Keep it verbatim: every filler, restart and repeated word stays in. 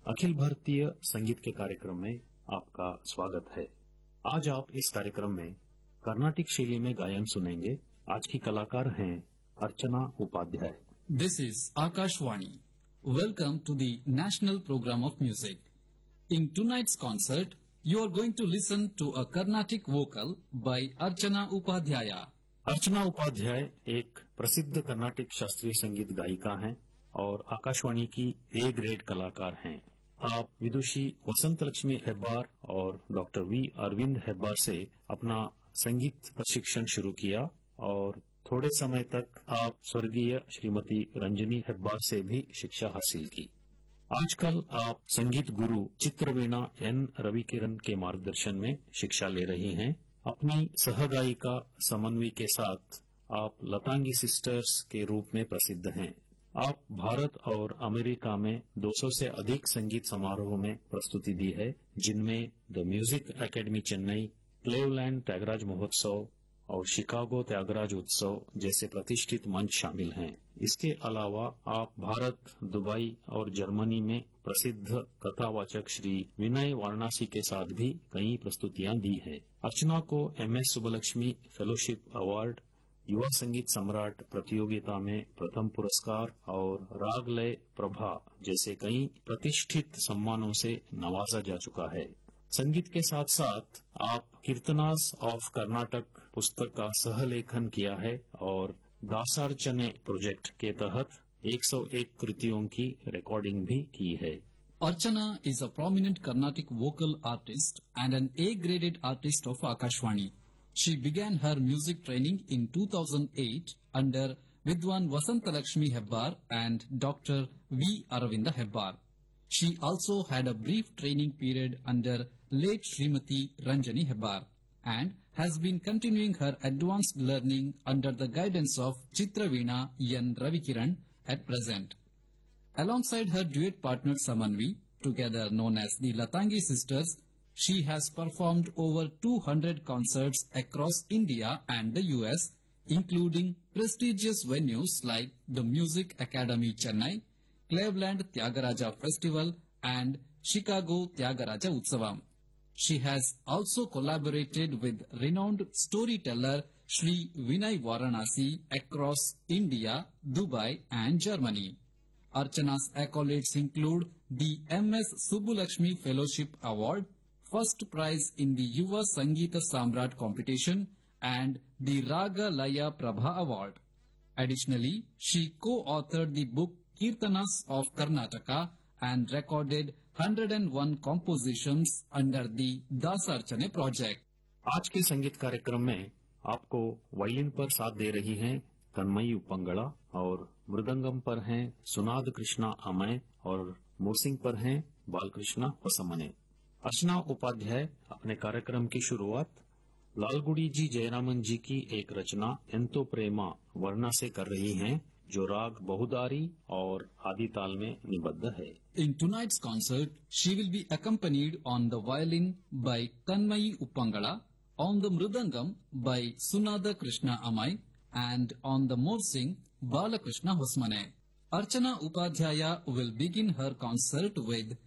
अखिल भारतीय संगीत के कार्यक्रम में आपका स्वागत है। आज आप इस कार्यक्रम में कर्नाटिक शैली में गायन सुनेंगे। आज की कलाकार हैं अर्चना Upadhyay. This is Akashvani. Welcome to the National Program of Music. In tonight's concert, you are going to listen to a Carnatic vocal by Archana Upadhyaya. अर्चना उपाध्याय एक प्रसिद्ध कर्नाटिक शास्त्रीय संगीत गायिका हैं और आकाशवाणी की ए ग्रेड कलाकार हैं। आप विदुषी वसंत लक्ष्मी हेब्बार और डॉक्टर वी अरविंद हेब्बार से अपना संगीत प्रशिक्षण शुरू किया और थोड़े समय तक आप स्वर्गीय श्रीमती रंजनी हेब्बार से भी शिक्षा हासिल की। आजकल आप संगीत गुरु चित्रवीणा एन रविकिरण के मार्गदर्शन में शिक्षा ले रही हैं। अपनी सहगायिका समन्वी के साथ आप लतांगी सिस्टर्स के रूप में प्रसिद्ध हैं। आप भारत और अमेरिका में दो सौ से अधिक संगीत समारोह में प्रस्तुति दी है, जिनमें the music academy Chennai, Cleveland Tyagaraja महोत्सव और शिकागो त्यागराज उत्सव जैसे प्रतिष्ठित मंच शामिल हैं। इसके अलावा आप भारत, दुबई और जर्मनी में प्रसिद्ध कथावाचक श्री विनय वाराणसी के साथ भी कई प्रस्तुतियां दी है। अर्चना को M S Subbulakshmi fellowship award, युवा संगीत सम्राट प्रतियोगिता में प्रथम पुरस्कार और रागलय प्रभा जैसे कई प्रतिष्ठित सम्मानों से नवाजा जा चुका है। संगीत के साथ साथ आप कीर्तनास ऑफ कर्नाटक पुस्तक का सहलेखन किया है और दासार्चने प्रोजेक्ट के तहत एक सौ एक कृतियों की रिकॉर्डिंग भी की है। Archana is a prominent Carnatic vocal artist and an A-graded artist of Akashvani. She began her music training in two thousand eight under Vidwan Vasantalakshmi Hebbar and Doctor V. Aravinda Hebbar. She also had a brief training period under late Srimati Ranjani Hebbar and has been continuing her advanced learning under the guidance of Chitraveena N. Ravikiran at present. Alongside her duet partner Samanvi, together known as the Latangi Sisters, she has performed over two hundred concerts across India and the U S, including prestigious venues like the Music Academy Chennai, Cleveland Tyagaraja Festival and Chicago Tyagaraja Utsavam. She has also collaborated with renowned storyteller Shri Vinay Varanasi across India, Dubai and Germany. Archana's accolades include the M S Subbulakshmi Fellowship Award, first prize in the Yuva Sangeeta Samrat competition and the Raga Laya Prabha Award. Additionally, she co-authored the book Kirtanas of Karnataka and recorded one hundred one compositions under the Dasarchane project. आज के संगीत कार्यक्रम में आपको violin पर साथ दे रही हैं तन्मयी उपंगड़ा और मृदंगम पर हैं सुनाद कृष्णा अमय और मोरसिंग पर हैं बालकृष्णा वसमने। अर्चना उपाध्याय अपने कार्यक्रम की शुरुआत लालगुड़ी जी जयरामन जी की एक रचना एंतो प्रेमा वर्णा से कर रही हैं, जो राग बहुदारी और आदि ताल में निबद्ध है। In tonight's concert, she will be accompanied on the violin by Tanmayi Uppangala, on the mridangam by Sunada Krishna Amai, and on the morsing Balakrishna Hosmane. Archana Upadhyaya will begin her concert with